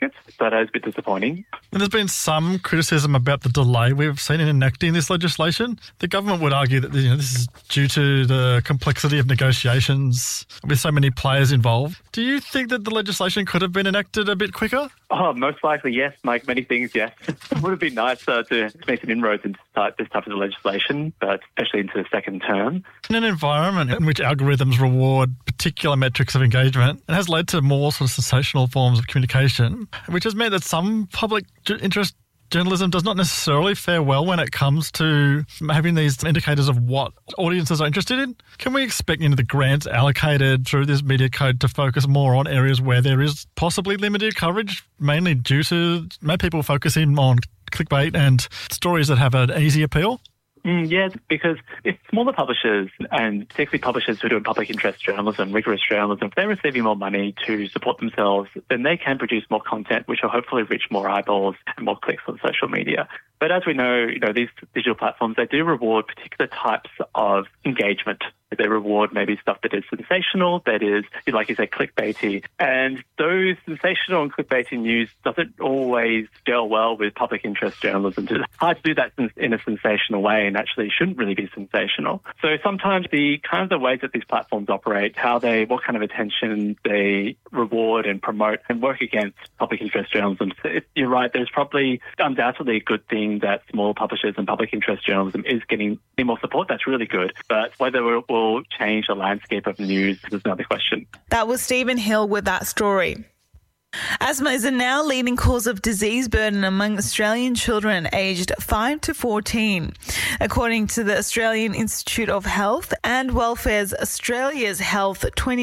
market. So that is a bit disappointing. And there's been some criticism about the delay we've seen in enacting this legislation. The government would argue that this is due to the complexity of negotiations with so many players involved. Do you think that the legislation could have been enacted a bit quicker? Oh, most likely, yes. Like many things, yes. It would have been nicer to make some inroads into this type of legislation, but especially into the second term. In an environment in which algorithms reward particular metrics of engagement, it has led to more sort of sensational forms of communication, which has meant that some public interest journalism does not necessarily fare well when it comes to having these indicators of what audiences are interested in. Can we expect the grants allocated through this media code to focus more on areas where there is possibly limited coverage, mainly due to people focusing on clickbait and stories that have an easy appeal? Yes, because if smaller publishers, and particularly publishers who are doing public interest journalism, rigorous journalism, if they're receiving more money to support themselves, then they can produce more content, which will hopefully reach more eyeballs and more clicks on social media. But as we know, these digital platforms, they do reward particular types of engagement. They reward maybe stuff that is sensational, that is, like you say, clickbaity. And those sensational and clickbaity news doesn't always gel well with public interest journalism. It's hard to do that in a sensational way and actually shouldn't really be sensational. So sometimes the ways that these platforms operate, what kind of attention they reward and promote and work against public interest journalism. So you're right, there's probably undoubtedly a good thing that small publishers and public interest journalism is getting more support. That's really good. But whether it will change the landscape of news is another question. That was Stephen Hill with that story. Asthma is a now leading cause of disease burden among Australian children aged 5 to 14. According to the Australian Institute of Health and Welfare's Australia's Health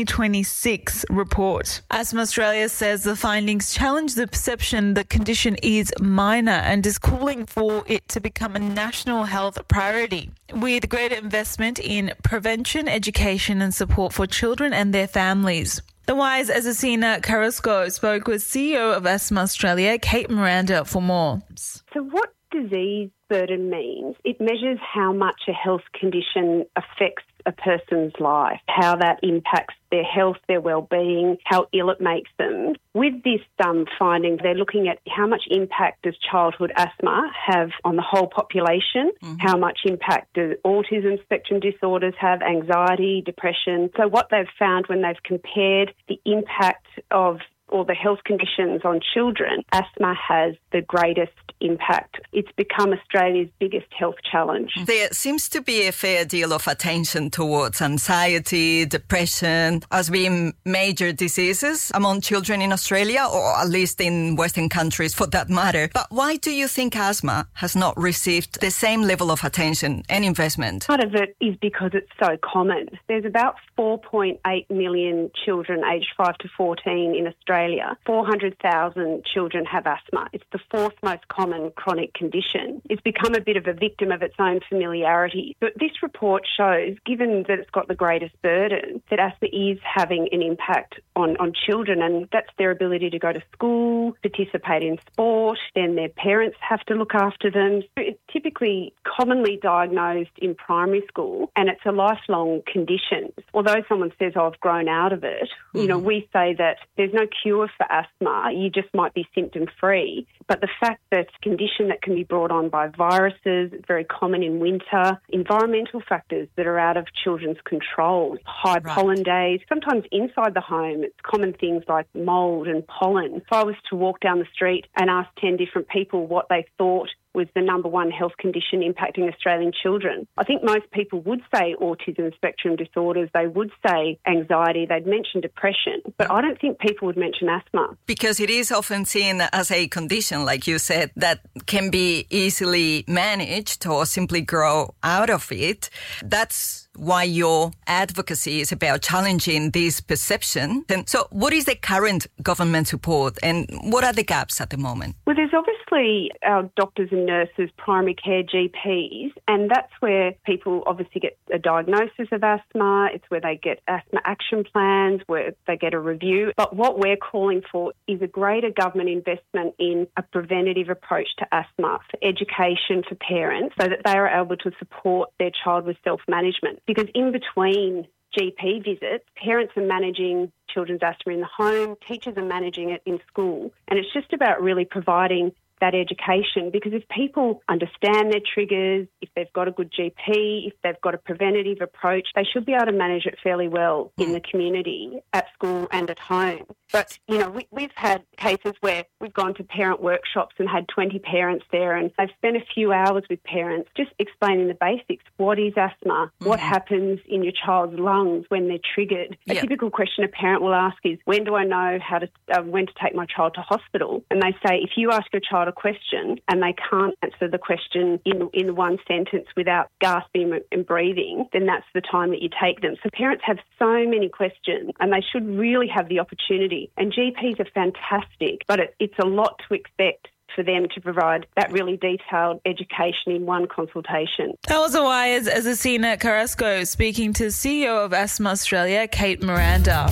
2026 report. Asthma Australia says the findings challenge the perception the condition is minor and is calling for it to become a national health priority, with greater investment in prevention, education and support for children and their families. The Wise Azazina Carrasco spoke with CEO of Asthma Australia, Kate Miranda, for more. So what disease burden means, it measures how much a health condition affects a person's life, how that impacts their health, their well-being, how ill it makes them. With this finding, they're looking at how much impact does childhood asthma have on the whole population, how much impact do autism spectrum disorders have, anxiety, depression. So what they've found when they've compared the impact of all the health conditions on children, asthma has the greatest impact. It's become Australia's biggest health challenge. There seems to be a fair deal of attention towards anxiety, depression as being major diseases among children in Australia, or at least in Western countries for that matter. But why do you think asthma has not received the same level of attention and investment? Part of it is because it's so common. There's about 4.8 million children aged 5 to 14 in Australia. 400,000 children have asthma. It's the fourth most common chronic condition. It's become a bit of a victim of its own familiarity. But this report shows, given that it's got the greatest burden, that asthma is having an impact on children, and that's their ability to go to school, participate in sport, then their parents have to look after them. It's typically commonly diagnosed in primary school, and it's a lifelong condition. Although someone says, I've grown out of it, we say that there's no cure for asthma, you just might be symptom-free. But the fact that it's a condition that can be brought on by viruses, very common in winter, environmental factors that are out of children's control, high pollen days, sometimes inside the home, it's common things like mould and pollen. If I was to walk down the street and ask 10 different people what they thought was the number one health condition impacting Australian children, I think most people would say autism spectrum disorders, they would say anxiety, they'd mention depression, but I don't think people would mention asthma. Because it is often seen as a condition, like you said, that can be easily managed or simply grow out of it. That's why your advocacy is about challenging this perception. And so what is the current government support and what are the gaps at the moment? Well, there's obviously our doctors and nurses, primary care GPs, and that's where people obviously get a diagnosis of asthma. It's where they get asthma action plans, where they get a review. But what we're calling for is a greater government investment in a preventative approach to asthma, for education for parents, so that they are able to support their child with self-management. Because in between GP visits. Parents are managing children's asthma in the home, teachers are managing it in school, and it's just about really providing that education, because if people understand their triggers, if they've got a good GP, if they've got a preventative approach, they should be able to manage it fairly well in the community, at school and at home. But, you know, we've had cases where we've gone to parent workshops and had 20 parents there, and they've spent a few hours with parents just explaining the basics. What is asthma? What happens in your child's lungs when they're triggered? A typical question a parent will ask is, when do I know when to take my child to hospital? And they say, if you ask your child a question and they can't answer the question in one sentence without gasping and breathing, then that's the time that you take them. So parents have so many questions and they should really have the opportunity. And GPs are fantastic, but it's a lot to expect for them to provide that really detailed education in one consultation. That was Wire's Azecina Carrasco speaking to CEO of Asthma Australia, Kate Miranda.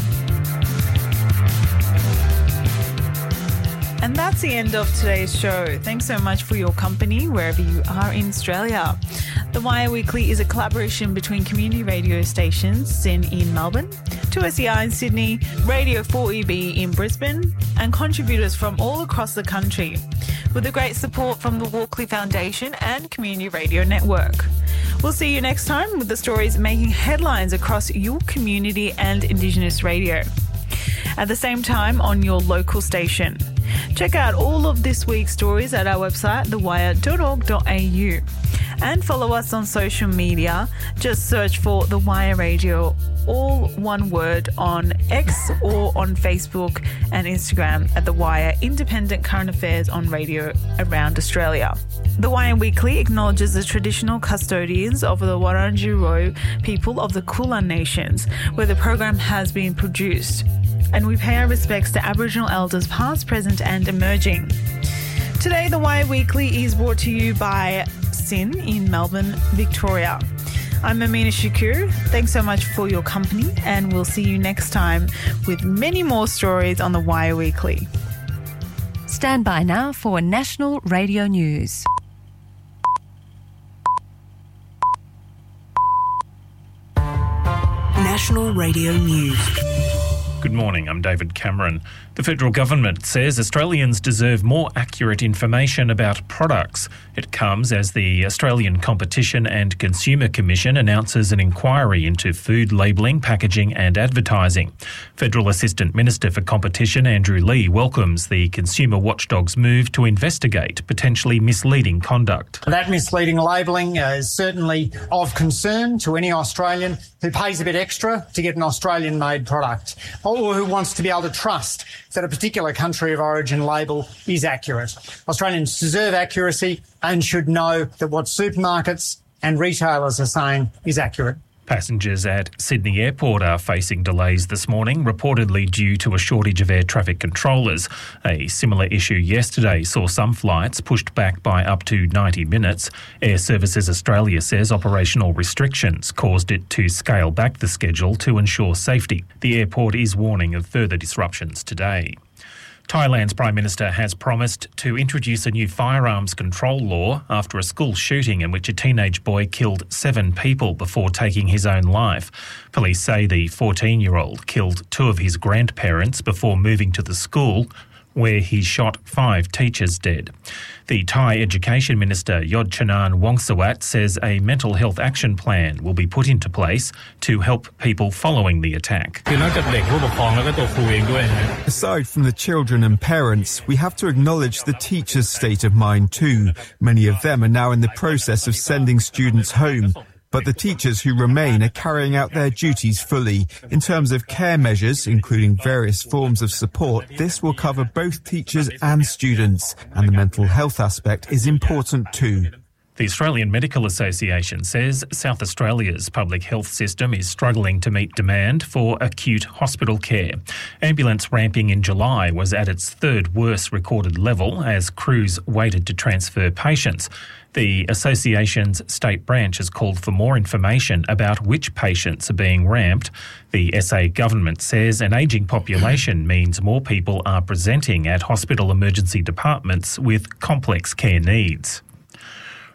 And that's the end of today's show. Thanks so much for your company wherever you are in Australia. The Wire Weekly is a collaboration between community radio stations Zen in Melbourne, 2SER in Sydney, Radio 4EB in Brisbane, and contributors from all across the country, with the great support from the Walkley Foundation and Community Radio Network. We'll see you next time with the stories making headlines across your community and Indigenous radio. At the same time on your local station. Check out all of this week's stories at our website, thewire.org.au. And follow us on social media. Just search for The Wire Radio, all one word, on X or on Facebook and Instagram at The Wire, independent current affairs on radio around Australia. The Wire Weekly acknowledges the traditional custodians of the Wurundjeri people of the Kulin Nations, where the program has been produced. And we pay our respects to Aboriginal elders past, present and emerging. Today, The Wire Weekly is brought to you by SYN in Melbourne, Victoria. I'm Amina Shakur. Thanks so much for your company, and we'll see you next time with many more stories on The Wire Weekly. Stand by now for National Radio News. National Radio News. Good morning, I'm David Cameron. The federal government says Australians deserve more accurate information about products. It comes as the Australian Competition and Consumer Commission announces an inquiry into food labelling, packaging and advertising. Federal Assistant Minister for Competition Andrew Lee welcomes the Consumer Watchdog's move to investigate potentially misleading conduct. That misleading labelling is certainly of concern to any Australian who pays a bit extra to get an Australian-made product, or who wants to be able to trust that a particular country of origin label is accurate. Australians deserve accuracy and should know that what supermarkets and retailers are saying is accurate. Passengers at Sydney Airport are facing delays this morning, reportedly due to a shortage of air traffic controllers. A similar issue yesterday saw some flights pushed back by up to 90 minutes. Air Services Australia says operational restrictions caused it to scale back the schedule to ensure safety. The airport is warning of further disruptions today. Thailand's Prime Minister has promised to introduce a new firearms control law after a school shooting in which a teenage boy killed 7 people before taking his own life. Police say the 14-year-old killed 2 of his grandparents before moving to the school, where he shot 5 teachers dead. The Thai Education Minister Yodchanan Wongsawat says a mental health action plan will be put into place to help people following the attack. Aside from the children and parents, we have to acknowledge the teachers' state of mind too. Many of them are now in the process of sending students home. But the teachers who remain are carrying out their duties fully. In terms of care measures, including various forms of support, this will cover both teachers and students. And the mental health aspect is important too. The Australian Medical Association says South Australia's public health system is struggling to meet demand for acute hospital care. Ambulance ramping in July was at its 3rd worst recorded level as crews waited to transfer patients. The association's state branch has called for more information about which patients are being ramped. The SA government says an ageing population means more people are presenting at hospital emergency departments with complex care needs.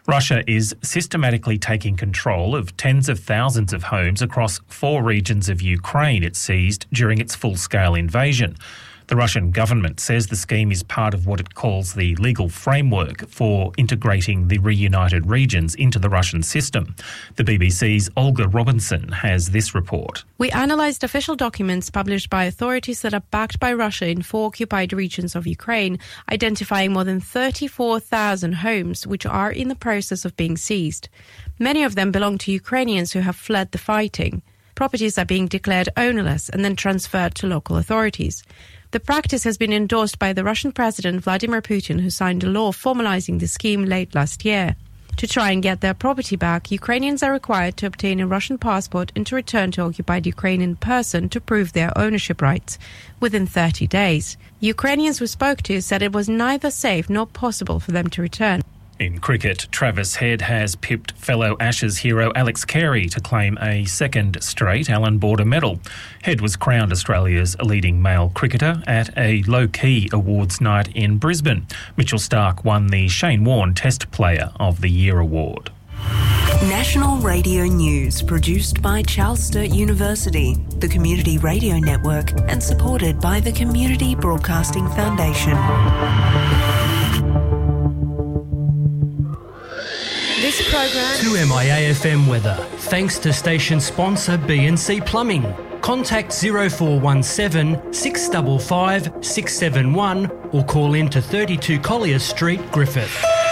Russia is systematically taking control of tens of thousands of homes across 4 regions of Ukraine it seized during its full-scale invasion. The Russian government says the scheme is part of what it calls the legal framework for integrating the reunited regions into the Russian system. The BBC's Olga Robinson has this report. We analysed official documents published by authorities that are backed by Russia in 4 occupied regions of Ukraine, identifying more than 34,000 homes which are in the process of being seized. Many of them belong to Ukrainians who have fled the fighting. Properties are being declared ownerless and then transferred to local authorities. The practice has been endorsed by the Russian President Vladimir Putin, who signed a law formalising the scheme late last year. To try and get their property back, Ukrainians are required to obtain a Russian passport and to return to occupied Ukraine in person to prove their ownership rights within 30 days. Ukrainians we spoke to said it was neither safe nor possible for them to return. In cricket, Travis Head has pipped fellow Ashes hero Alex Carey to claim a second straight Allan Border medal. Head was crowned Australia's leading male cricketer at a low-key awards night in Brisbane. Mitchell Stark won the Shane Warne Test Player of the Year award. National Radio News, produced by Charles Sturt University, the Community Radio Network, and supported by the Community Broadcasting Foundation. This program to MIA-FM weather, thanks to station sponsor BNC Plumbing. Contact 0417 655 671 or call in to 32 Collier Street, Griffith.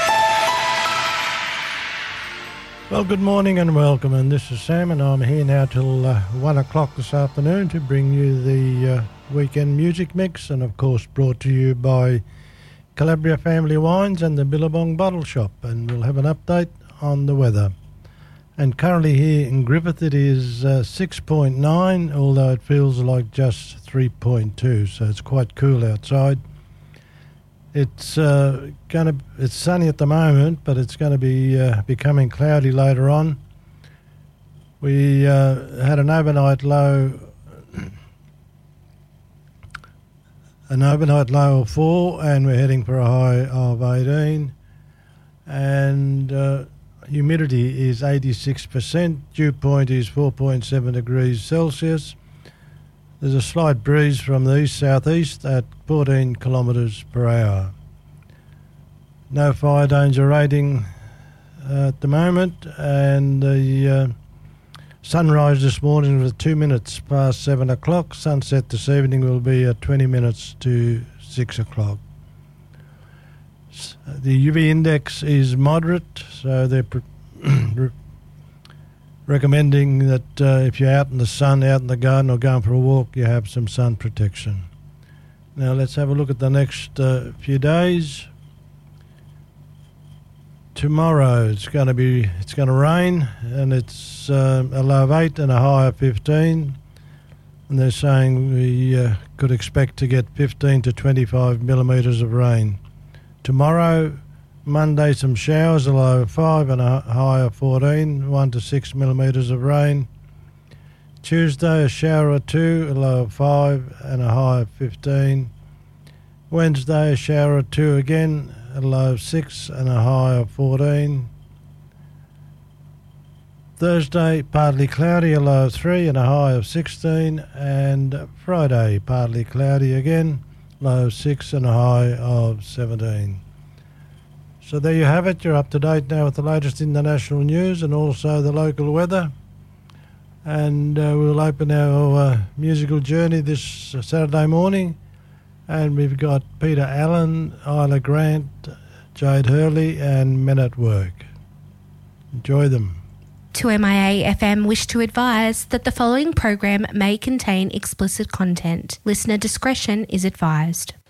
Well, good morning and welcome, and this is Sam, and I'm here now till 1 o'clock this afternoon to bring you the weekend music mix, and of course brought to you by Calabria Family Wines and the Billabong Bottle Shop, and we'll have an update on the weather. And currently here in Griffith it is 6.9, although it feels like just 3.2, so it's quite cool outside. It's sunny at the moment, but it's going to be becoming cloudy later on. We had an overnight low of 4, and we're heading for a high of 18. And humidity is 86%. Dew point is 4.7 degrees Celsius. There's a slight breeze from the east-southeast at 14 kilometres per hour. No fire danger rating at the moment, and the sunrise this morning was 2 minutes past 7 o'clock. Sunset this evening will be at 20 minutes to 6 o'clock. The UV index is moderate, so they're recommending that if you're out in the sun, out in the garden or going for a walk, you have some sun protection. Now let's have a look at the next few days. Tomorrow it's going to rain, and it's a low of 8 and a high of 15. And they're saying we could expect to get 15 to 25 millimetres of rain. Tomorrow, Monday, some showers, a low of 5 and a high of 14, 1 to 6 millimetres of rain. Tuesday, a shower or 2, a low of 5 and a high of 15. Wednesday, a shower or 2 again, a low of 6 and a high of 14. Thursday, partly cloudy, a low of 3 and a high of 16. And Friday, partly cloudy again, low of 6 and a high of 17. So there you have it. You're up to date now with the latest international news and also the local weather. And we'll open our musical journey this Saturday morning. And we've got Peter Allen, Isla Grant, Jade Hurley and Men at Work. Enjoy them. 2MIA-FM wish to advise that the following program may contain explicit content. Listener discretion is advised.